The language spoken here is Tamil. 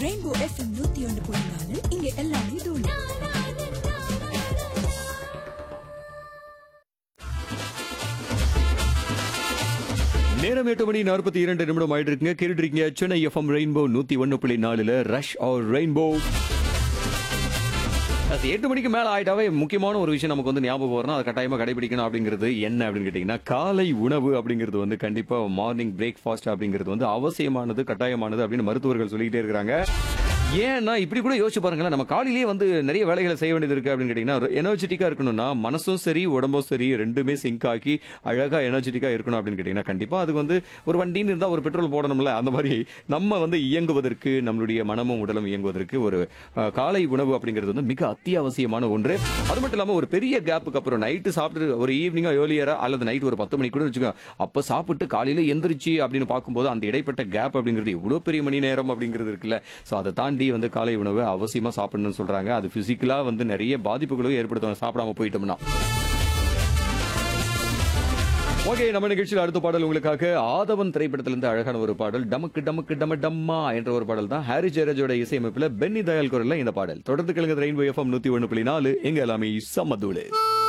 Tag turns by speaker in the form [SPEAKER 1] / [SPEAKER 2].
[SPEAKER 1] ரெயின்போ FM 101.4 இங்க எல்லாமே தூளு.
[SPEAKER 2] நேரம் 8:42 ஆயிட்டு இருக்குங்க. கேட்டுட்டு இருக்கீங்க Chennai FM rainbow 101.4 rush R rainbow. அது 8 மணிக்கு மேல ஆயிட்டாவே முக்கியமான ஒரு விஷயம் நமக்கு வந்து ஞாபகம் வரணும். அதை கட்டாயமா கடைபிடிக்கணும். அப்படிங்கிறது என்ன அப்படின்னு கேட்டீங்கன்னா, காலை உணவு அப்படிங்கிறது வந்து கண்டிப்பா மார்னிங் பிரேக்ஃபாஸ்ட் அப்படிங்கிறது வந்து அவசியமானது, கட்டாயமானது அப்படின்னு மருத்துவர்கள் சொல்லிக்கிட்டே இருக்காங்க. ஏன்னா இப்படி கூட யோசிச்சு பாருங்களேன், நம்ம காலையிலேயே வந்து நிறைய வேலைகளை செய்ய வேண்டியது இருக்கு அப்படின்னு கேட்டீங்கன்னா, எனர்ஜெட்டிக்கா இருக்கணும்னா மனசும் சரி உடம்பும் சரி ரெண்டுமே சிங்க் ஆக்கி அழகா எனர்ஜெட்டிக்கா இருக்கணும் அப்படின்னு கேட்டீங்கன்னா, கண்டிப்பா அதுக்கு வந்து ஒரு வண்டின்னு இருந்தா ஒரு பெட்ரோல் போடணும்ல. அந்த மாதிரி நம்ம வந்து இயங்குவதற்கு, நம்மளுடைய மனமும் உடலும் இயங்குவதற்கு ஒரு காலை உணவு அப்படிங்கிறது வந்து மிக அத்தியாவசியமான ஒன்று. அது மட்டும் இல்லாம ஒரு பெரிய கேப்புக்கு அப்புறம் நைட்டு சாப்பிட்டு ஒரு ஈவினிங்கா ஏர்லியரா அல்லது நைட் ஒரு 10 மணிக்கு கூட வச்சுக்கோங்க, அப்ப சாப்பிட்டு காலையில எந்திரிச்சு அப்படின்னு பார்க்கும்போது அந்த இடைப்பட்ட கேப் அப்படிங்கிறது எவ்வளவு பெரிய மணி நேரம் அப்படிங்கிறது இருக்குல்ல. சோ அதை தாண்டி வந்து காலை உணவு அவசியமா சாப்பிடணும்னு சொல்றாங்க. அது பிசிக்கலா வந்து நிறைய பாதிப்புகளும் ஏற்படுத்தும் சாப்பிடாம போயிட்டோம்னா. ஓகே, நம்ம நிகழ்ச்சியில் அடுத்த பாடல் உங்களுக்காக ஆதவன் திரைப்படத்திலிருந்து அழகான ஒரு பாடல், டமக்கு டமக்கு டம டம்மா என்ற ஒரு பாடல் தான். ஹாரி ஜெயராஜோட இசையமைப்புல பென்னி தயாள் குரல்ல இந்த பாடல். தொடர்ந்து கேளுங்க ரெயின்போ FM 101.4 எங்க எல்லாமே சமதூளு.